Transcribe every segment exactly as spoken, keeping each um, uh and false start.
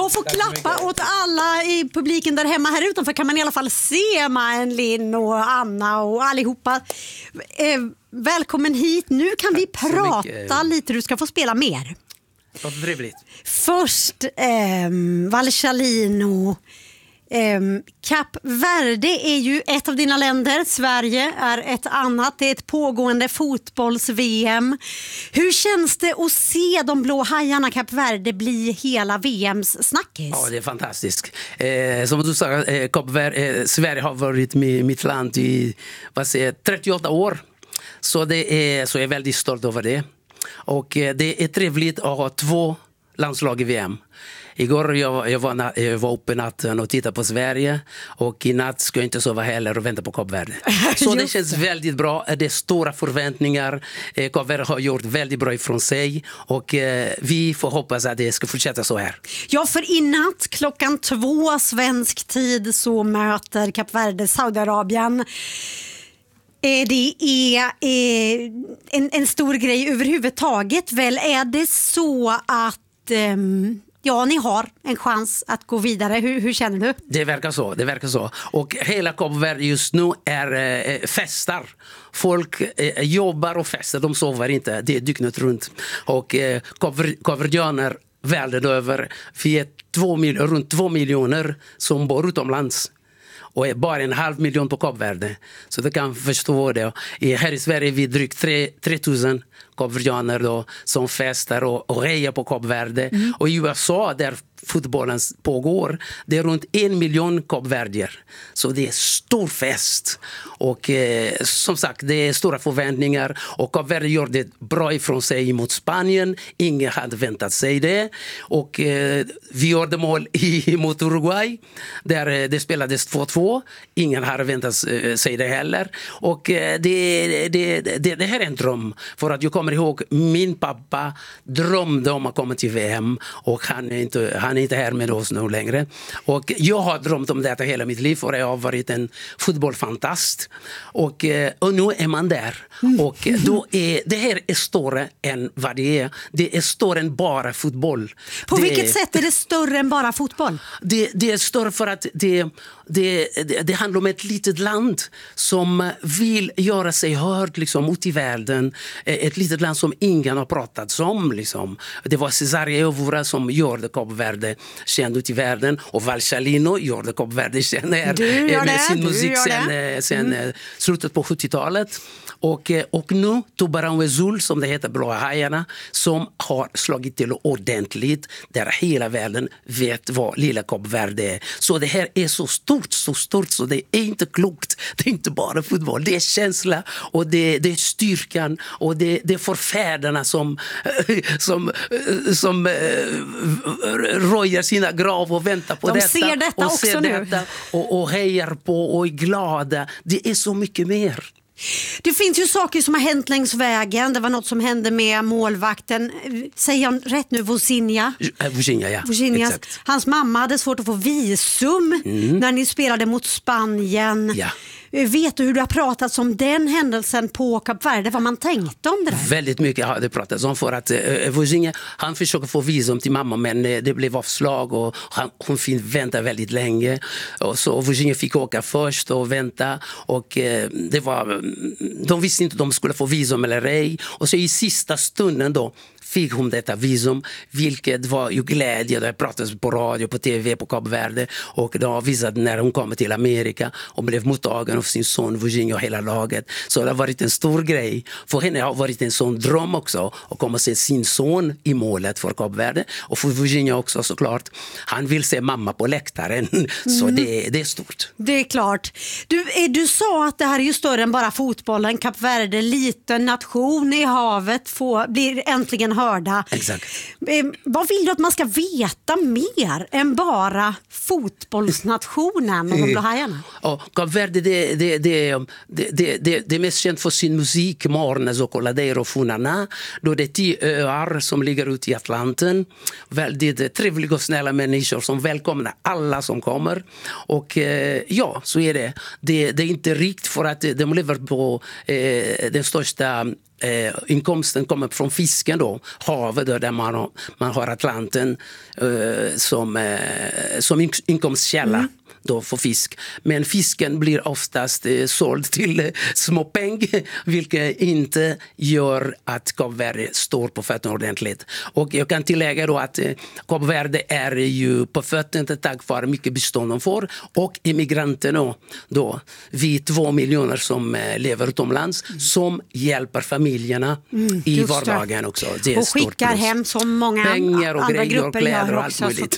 Jag får klappa åt alla i publiken där hemma. Här utanför kan man i alla fall se Maen Linn och Anna och allihopa. Eh, välkommen hit. Nu kan vi prata lite. Du ska få spela mer. Vad trevligt. Först eh, Valchalino. Um, Kap Verde är ju ett av dina länder, Sverige är ett annat. Det är ett pågående fotbolls-V M. Hur känns det att se de blå hajarna Kap Verde bli hela V M:s snackis? Ja, det är fantastiskt. Eh, som du sa, eh, Kap Verde, eh, Sverige har varit med mitt land i vad säger, trettioåtta år. Så, det är, så jag är väldigt stolt över det. Och eh, det är trevligt att ha två landslag i V M. Igår jag, jag, var, jag var uppe natten och tittade på Sverige och i natt ska jag inte sova heller och vänta på Kap Verde. Så det känns väldigt bra. Det är stora förväntningar. Kap Verde har gjort väldigt bra ifrån sig och eh, vi får hoppas att det ska fortsätta så här. Ja, för i natt klockan två svensk tid så möter Kap Verde Saudiarabien. Det är en, en stor grej överhuvudtaget väl. Är det så att um, ja, ni har en chans att gå vidare? Hur, hur känner du? Det verkar så, det verkar så. Och hela Kap Verde just nu är eh, festar. Folk eh, jobbar och festar, de sover inte. Det är dygnet runt. Och eh, kapverdianer världen över, vi är två mil- runt två miljoner som bor utomlands. Och är bara en halv miljon på Kap Verde. Så du kan förstå det. Här i Sverige är vi drygt tre tusen kapverdianer då, som festar och, och hejar på Kap Verde. Mm. Och i U S A där fotbollen pågår, det är runt en miljon kapverdier. Så det är stor fest. Och eh, som sagt, det är stora förväntningar. Och Kap Verde gör det bra ifrån sig mot Spanien. Ingen hade väntat sig det. Och eh, vi gjorde mål i, mot Uruguay. Där eh, det spelades två två. Ingen hade väntat eh, sig det heller. Och eh, det, det, det, det här är en dröm. För att jag kommer ihåg, min pappa drömde om att komma till V M. Och han är inte... Han Han är inte här med oss nu längre. Och jag har drömt om detta hela mitt liv och jag har varit en fotbollfantast. Och, och nu är man där. Mm. Och då är, det här är större än vad det är. Det är större än bara fotboll. På det, vilket sätt är det större än bara fotboll? Det, det är större för att det, det, det, det handlar om ett litet land som vill göra sig hörd liksom, ut i världen. Ett litet land som ingen har pratat om. Liksom. Det var Cesaria Evora som gjorde Kap Verde känd ut i världen och Valchalino gjorde Kap Verde känd här med sin musik sen, sen mm. slutet på sjuttiotalet. Och, och nu Tubarão Azul, som det heter, Blåa hajarna, som har slagit till ordentligt där hela världen vet vad lilla Kap Verde är. Så det här är så stort, så stort så det är inte klokt. Det är inte bara fotboll, det är känsla och det, det är styrkan och det, det är förfäderna som, som, som röjer sina grav och väntar på De detta. ser detta och också ser nu. detta och, och hejar på och är glada. Det är så mycket mer. Det finns ju saker som har hänt längs vägen. Det var något som hände med målvakten. Säger jag rätt nu? Vozinha. Vozinha, ja. Vozinhas. Hans mamma hade svårt att få visum mm. när ni spelade mot Spanien. Ja. Vet du hur du har pratat om den händelsen på Kap Verde? Vad man tänkte om det där? Väldigt mycket har det pratats om för att uh, Vozinha, han försöker få visum till mamma men uh, det blev avslag och han, hon fick vänta väldigt länge. Och så Vozinha fick åka först och vänta och uh, det var, de visste inte om de skulle få visum eller ej. Och så i sista stunden då fick hon detta visum, vilket var ju glädje. Det pratades på radio, på tv, på Kap Verde och det har visat när hon kom till Amerika och blev mottagen av sin son Vozinha och hela laget. Så det har varit en stor grej. För henne har varit en sån dröm också att komma och se sin son i målet för Kap Verde. Och för Vozinha också såklart. Han vill se mamma på läktaren. Mm. Så det, det är stort. Det är klart. Du, du sa att det här är ju större än bara fotbollen. Kap Verde, liten nation i havet, får, blir äntligen hörda. Exakt. Eh, vad vill du att man ska veta mer än bara fotbollsnationen och de blå hajarna? Ja, Kap Verde det, det, det, det, det, det, det är mest känt för sin musik, Morna, Zocoladeiro och Funana. Då det är tio öar som ligger ute i Atlanten. Väldigt trevliga och snälla människor som välkomnar alla som kommer. Och eh, ja, så är det. det. Det är inte rikt för att de lever på eh, den största eh, inkomsten kommer från fisken då, havet där man har, man har Atlanten eh, som, eh, som in, inkomstkälla. Mm. Då för fisk. Men fisken blir oftast eh, såld till eh, små pengar, vilket inte gör att Kap Verde står på fötterna ordentligt. Och jag kan tillägga då att eh, Kap Verde är ju på fötterna tack vare mycket bistånd de får, och immigranter då, då vi två miljoner som eh, lever utomlands, mm. som hjälper familjerna mm, i vardagen också. Det är och skickar plus. hem som många pengar och andra grejer grupper och kläder gör och allt också, möjligt.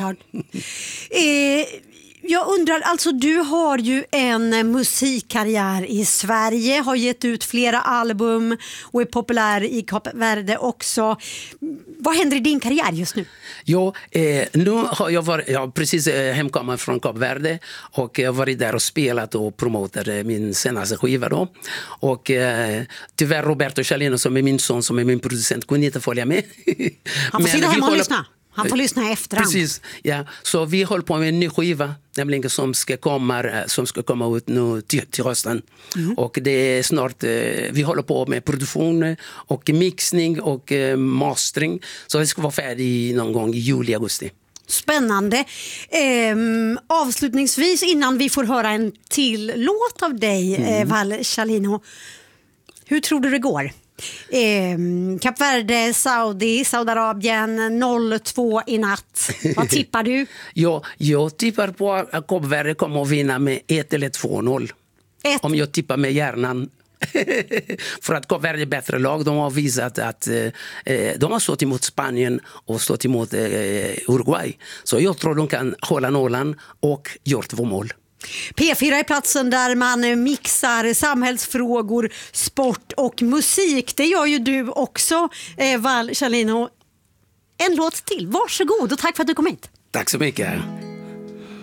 eh, Jag undrar, alltså du har ju en musikkarriär i Sverige, har gett ut flera album och är populär i Kap Verde också. Vad händer i din karriär just nu? Ja, eh, nu har jag, varit, jag har precis eh, hemkommit från Kap Verde och jag har varit där och spelat och promotat min senaste skiva då. Och eh, tyvärr Roberto Cialino som är min son, som är min producent, kunde inte följa med. Han får sitta hemma och lyssna. Han får lyssna efter. Precis, ja. Så vi håller på med en ny skiva, nämligen som ska komma, som ska komma ut nu till, till hösten. Mm. Och det är snart, vi håller på med produktion och mixning och mastering. Så det ska vara färdigt någon gång i juli, augusti. Spännande. Ehm, avslutningsvis, innan vi får höra en till låt av dig, mm. eh, Val Cialino, hur tror du det går? Eh, Kap Verde, Saudi, Saudiarabien noll två i natt. Vad tippar du? ja, jag tippar på att Kap Verde kommer att vinna med ett eller två noll. Ett. Om jag tippar med hjärnan. För att Kap Verde är bättre lag. De har visat att eh, de har stått emot Spanien och stått emot eh, Uruguay. Så jag tror de kan hålla nollan och gjort två mål. P fyra är platsen där man mixar samhällsfrågor, sport och musik. Det gör ju du också, eh, Val Cialino. En låt till, varsågod och tack för att du kom hit. Tack så mycket.